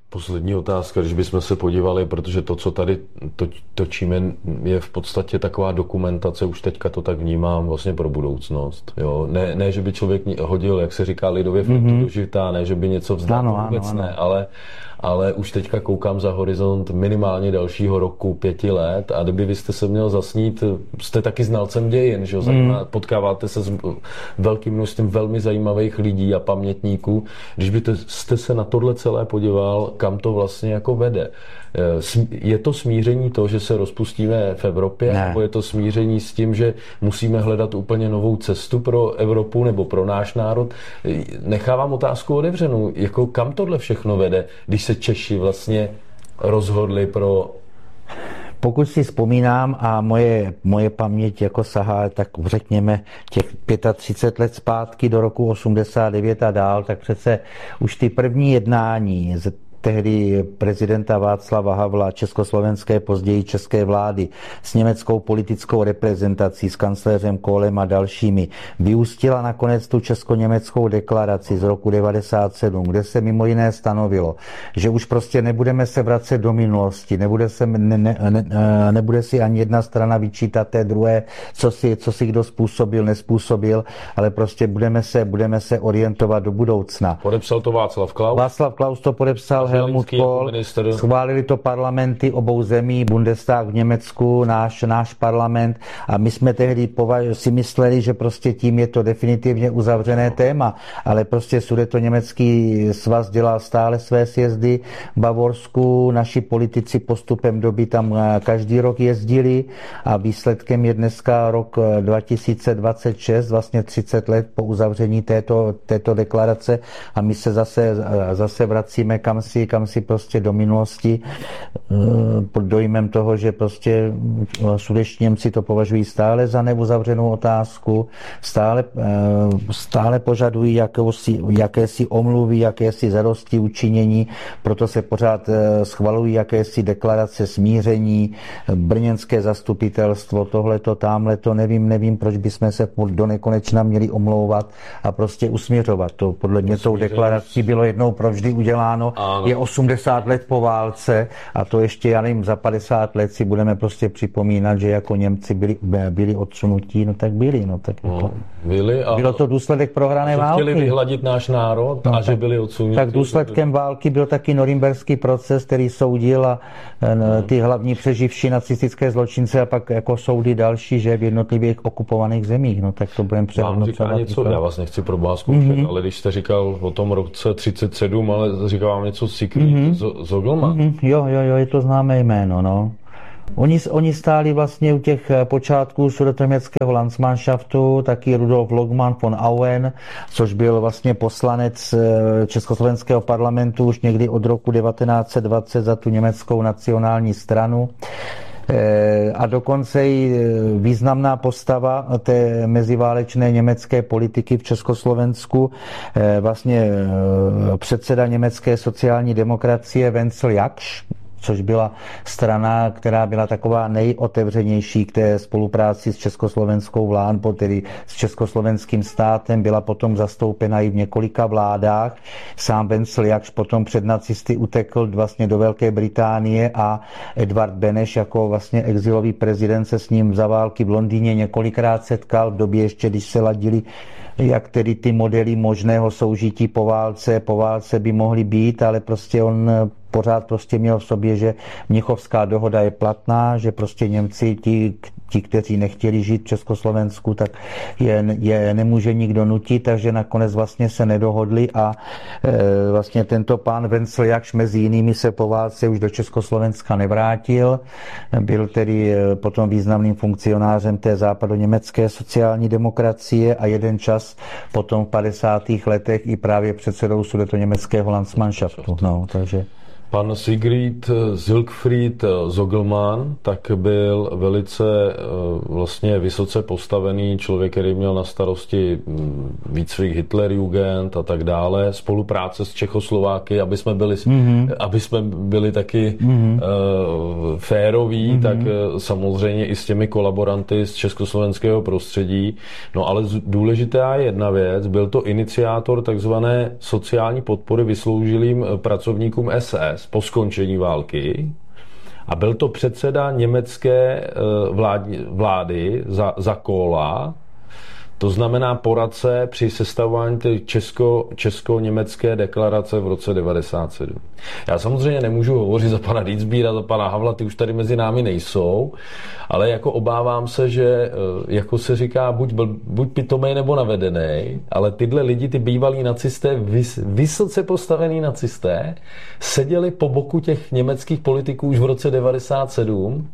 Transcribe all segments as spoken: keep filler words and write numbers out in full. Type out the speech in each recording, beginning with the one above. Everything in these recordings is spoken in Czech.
Poslední otázka, když bychom se podívali, protože to, co tady točíme, je v podstatě taková dokumentace, už teďka to tak vnímám, vlastně pro budoucnost. Jo? Ne, ne, že by člověk hodil, jak se říká lidově, mm-hmm. do života, ne, že by něco vzdal, ano, vůbec ano, ano. ne, ale, ale už teďka koukám za horizont minimálně dalšího roku, pěti let, a kdyby vy jste se měl zasnít, jste taky znalcem dějin, že jo? Mm. Potkáváte se s velkým množstvím velmi zajímavých lidí a pamětníků. Když byste se na tohle celé podíval, kam to vlastně jako vede. Je to smíření to, že se rozpustíme v Evropě, ne. nebo je to smíření s tím, že musíme hledat úplně novou cestu pro Evropu nebo pro náš národ? Nechávám otázku otevřenou. Jako kam tohle všechno vede, když se Češi vlastně rozhodli pro... Pokud si vzpomínám a moje, moje paměť jako sahá, tak řekněme těch třicet pět let zpátky do roku osmdesát devět a dál, tak přece už ty první jednání z tehdy prezidenta Václava Havla, československé, později české vlády s německou politickou reprezentací, s kancléřem Kohlem a dalšími, vyústila nakonec tu česko-německou deklaraci z roku devadesát sedm, kde se mimo jiné stanovilo, že už prostě nebudeme se vracet do minulosti, nebude, se, ne, ne, ne, nebude si ani jedna strana vyčítat té druhé, co si, co si kdo způsobil, nespůsobil, ale prostě budeme se, budeme se orientovat do budoucna. Podepsal to Václav Klaus? Václav Klaus to podepsal, Helmut Kohl, schválili to parlamenty obou zemí, Bundestag v Německu, náš, náš parlament, a my jsme tehdy považ- si mysleli, že prostě tím je to definitivně uzavřené téma, ale prostě Sudetoněmecký svaz dělal stále své sjezdy v Bavorsku, naši politici postupem doby tam každý rok jezdili a výsledkem je dneska rok dva tisíce dvacet šest, vlastně třicet let po uzavření této, této deklarace, a my se zase, zase vracíme kam si kam si prostě do minulosti pod dojmem toho, že prostě sudetští Němci to považují stále za neuzavřenou otázku, stále, stále požadují jakési, jakési omluvy, jakési zadosti učinění, proto se pořád schvalují jakési deklarace smíření, brněnské zastupitelstvo, tohleto, támhleto, nevím, nevím, proč bychom se do nekonečna měli omlouvat a prostě usměřovat. To podle mě tou deklarací bylo jednou provždy uděláno. Je osmdesát let po válce a to ještě, já nevím, za padesát let si budeme prostě připomínat, že jako Němci byli, byli odsunutí, no tak byli, no tak no, jako, byli a bylo to důsledek prohrané války. Chtěli vyhladit náš národ no, a že byli odsunutí. Tak důsledkem války byl taky norimberský proces, který soudil a no. ty hlavní přeživší nacistické zločince a pak jako soudy další, že v jednotlivých okupovaných zemích, no tak to budeme přehodnocovat. Vám říká něco, já vás nechci pro vás zkoušet, mm-hmm. ale když jste říkal o tom roce třicet sedm, ale říkal vám něco Siegfried mm-hmm. Zoglman. Mm-hmm. Jo, jo, jo, je to známé jméno, no. Oni, oni stáli vlastně u těch počátků sudetoněmeckého Landsmannschaftu, taky Rudolf Logmann von Auen, což byl vlastně poslanec československého parlamentu už někdy od roku devatenáct set dvacet za tu německou nacionální stranu. A dokonce i významná postava té meziválečné německé politiky v Československu, vlastně předseda německé sociální demokracie Wenzel Jaksch, což byla strana, která byla taková nejotevřenější k té spolupráci s československou vládou, tedy s československým státem, byla potom zastoupena i v několika vládách. Sám Wenzel Jaksch potom před nacisty utekl vlastně do Velké Británie a Edvard Beneš jako vlastně exilový prezident se s ním za války v Londýně několikrát setkal v době ještě, když se ladili, jak tedy ty modely možného soužití po válce, po válce by mohly být, ale prostě on pořád prostě měl v sobě, že Mnichovská dohoda je platná, že prostě Němci, ti, ti kteří nechtěli žít v Československu, tak je, je nemůže nikdo nutit, takže nakonec vlastně se nedohodli a e, vlastně tento pán Wenzel Jaksch mezi jinými se po válce už do Československa nevrátil. Byl tedy potom významným funkcionářem té západoněmecké sociální demokracie a jeden čas potom v padesátých letech i právě předsedou sudetoněmeckého Landsmannschaftu. No, takže Pan Siegfried Siegfried Zoglman tak byl velice vlastně vysoce postavený člověk, který měl na starosti výcvik Hitlerjugend a tak dále, spolupráce s Čechoslováky, aby jsme byli, mm-hmm. aby jsme byli taky mm-hmm. uh, féroví, mm-hmm. tak uh, samozřejmě i s těmi kolaboranty z československého prostředí. No ale důležitá je jedna věc, byl to iniciátor takzvané sociální podpory vysloužilým pracovníkům S S. pokles po skončení války a byl to předseda německé vlády, vlády za, za Kohla, to znamená poradce při sestavování té česko, česko-německé deklarace v roce devadesát sedm. Já samozřejmě nemůžu hovořit za pana Dienstbiera, za pana Havla, ty už tady mezi námi nejsou, ale jako obávám se, že jako se říká, buď, buď pitomej nebo navedenej, ale tyhle lidi, ty bývalí nacisté, vys, vysoce postavení nacisté, seděli po boku těch německých politiků už v roce devadesát sedm.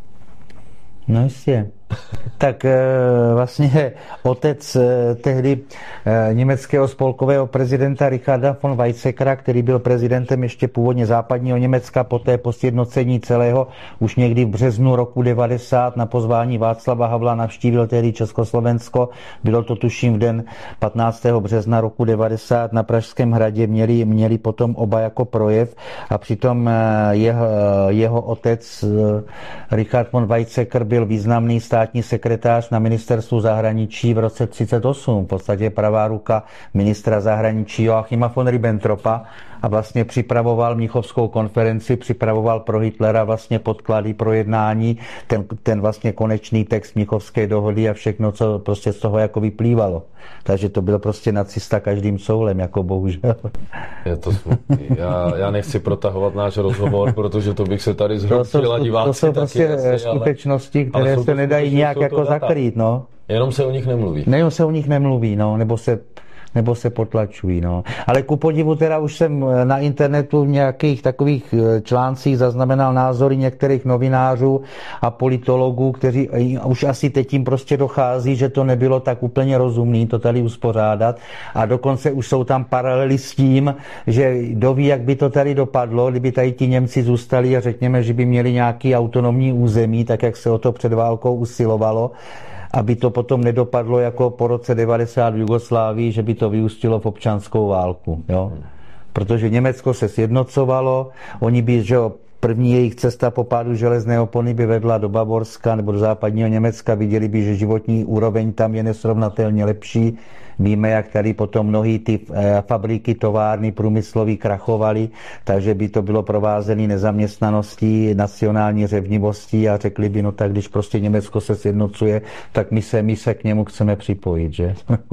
No jistě. Tak vlastně otec tehdy německého spolkového prezidenta Richarda von Weizsäckera, který byl prezidentem ještě původně západního Německa, poté po sjednocení celého už někdy v březnu roku devadesát na pozvání Václava Havla navštívil tehdy Československo. Bylo to tuším v den patnáctého března roku devadesát na Pražském hradě, měli, měli potom oba jako projev a přitom jeho, jeho otec Richard von Weizsäcker byl významný státní sekretář na ministerstvu zahraničí v roce třicet osm, v podstatě pravá ruka ministra zahraničí Joachima von Ribbentropa a vlastně připravoval Mnichovskou konferenci, připravoval pro Hitlera vlastně podklady pro jednání, ten, ten vlastně konečný text Mnichovské dohody a všechno, co prostě z toho jako vyplývalo. Takže to byl prostě nacista každým soulem, jako bohužel. Je to smutný. Já, já nechci protahovat náš rozhovor, protože to bych se tady zhroutil a diváci. To jsou prostě asi, skutečnosti, ale, které ale se nedají nějak jako zakrýt, no. Jenom se o nich nemluví. Jenom se o nich nemluví, no, nebo se nebo se potlačují, no. Ale ku podivu teda už jsem na internetu v nějakých takových článcích zaznamenal názory některých novinářů a politologů, kteří už asi teď jim prostě dochází, že to nebylo tak úplně rozumný to tady uspořádat a dokonce už jsou tam paralely s tím, že doví, jak by to tady dopadlo, kdyby tady ti Němci zůstali a řekněme, že by měli nějaký autonomní území, tak jak se o to před válkou usilovalo, aby to potom nedopadlo jako po roce devadesát v Jugoslávii, že by to vyústilo v občanskou válku. Jo? Protože Německo se sjednocovalo, oni by, že jo, první jejich cesta po pádu železné opony by vedla do Bavorska nebo do západního Německa, viděli by, že životní úroveň tam je nesrovnatelně lepší. Víme, jak tady potom mnohý ty fabriky, továrny, průmyslový krachovaly, takže by to bylo provázené nezaměstnaností, nacionální řevnivostí a řekli by, no tak když prostě Německo se sjednocuje, tak my se, my se k němu chceme připojit, že?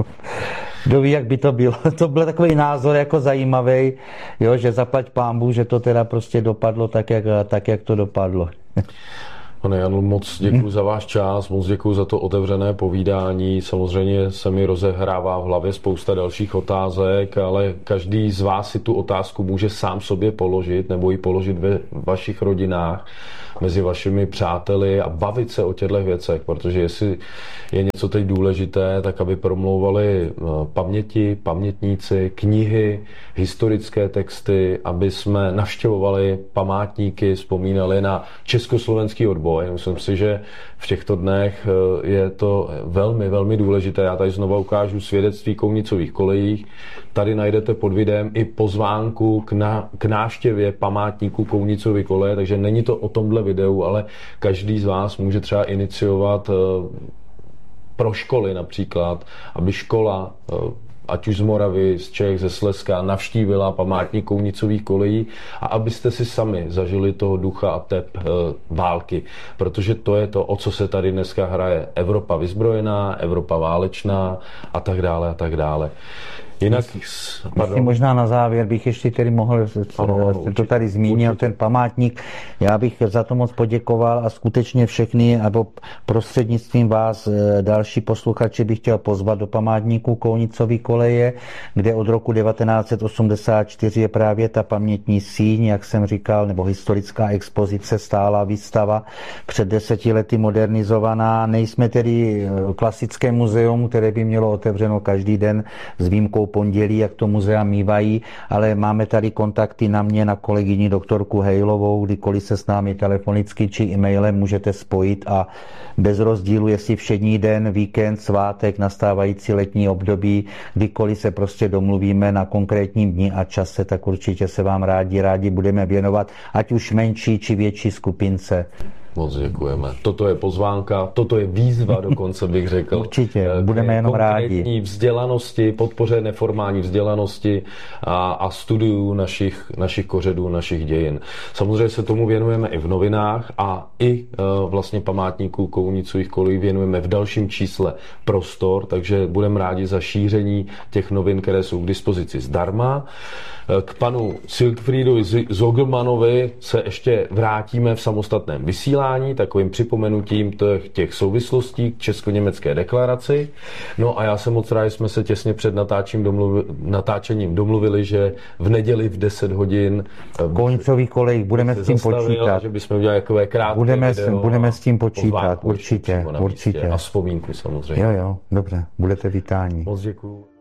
Kdo ví, jak by to bylo. To byl takový názor jako zajímavý, jo, že zaplať pánbůh, že to teda prostě dopadlo tak, jak, tak, jak to dopadlo. Pane Janu, moc děkuji za váš čas, moc děkuji za to otevřené povídání. Samozřejmě se mi rozehrává v hlavě spousta dalších otázek, ale každý z vás si tu otázku může sám sobě položit nebo ji položit ve vašich rodinách, mezi vašimi přáteli a bavit se o těchto věcech, protože jestli je něco teď důležité, tak aby promlouvali paměti, pamětníci, knihy, historické texty, aby jsme navštěvovali památníky, vzpomínali na československý odboj. Myslím si, že v těchto dnech je to velmi, velmi důležité. Já tady znova ukážu svědectví Kounicových kolejích. Tady najdete pod videem i pozvánku k, na, k návštěvě památníku Kounicovy koleje, takže není to o tomhle videu, ale každý z vás může třeba iniciovat pro školy například, aby škola, ať už z Moravy, z Čech, ze Slezska, navštívila památník Kounicových kolejí a abyste si sami zažili toho ducha a tep e, války. Protože to je to, o co se tady dneska hraje. Evropa vyzbrojená, Evropa válečná a tak dále a tak dále. Jinak, pardon. Možná na závěr bych ještě tedy mohl, ano, ano, to tady zmínil, určitě. Ten památník. Já bych za to moc poděkoval a skutečně všechny, nebo prostřednictvím vás další posluchači bych chtěl pozvat do památníku Kounicovy koleje, kde od roku devatenáct set osmdesát čtyři je právě ta pamětní síň, jak jsem říkal, nebo historická expozice, stálá výstava, před deseti lety modernizovaná. Nejsme tedy klasické muzeum, které by mělo otevřeno každý den s výjimkou pondělí, jak to muzea mývají, ale máme tady kontakty na mě, na kolegyni doktorku Hejlovou, kdykoliv se s námi telefonicky či e-mailem můžete spojit a bez rozdílu, jestli všední den, víkend, svátek, nastávající letní období, kdykoliv se prostě domluvíme na konkrétním dni a čase, tak určitě se vám rádi, rádi budeme věnovat, ať už menší či větší skupince. Moc děkujeme. Toto je pozvánka, toto je výzva, dokonce bych řekl. Určitě, budeme jenom rádi. Konkrétní vzdělanosti, podpoře neformální vzdělanosti a, a studiu našich, našich kořenů, našich dějin. Samozřejmě se tomu věnujeme i v novinách a i uh, vlastně památníků Kounicových kolejí věnujeme v dalším čísle Prostor, takže budeme rádi za šíření těch novin, které jsou k dispozici zdarma. K panu Silkfriedovi Zoglmanovi se ještě vrátíme v samostatném vysílání, takovým připomenutím těch, těch souvislostí k česko-německé deklaraci. No a já jsem moc rád, že jsme se těsně před natáčením domluvili, natáčením domluvili, že v neděli v deset hodin Kounicových kolejích budeme s tím počítat. Že bychom udělali takové krátké budeme, video. Budeme s tím počítat, určitě, určitě. A vzpomínku samozřejmě. Jo, jo, dobře, budete vítáni. Moc děkuju.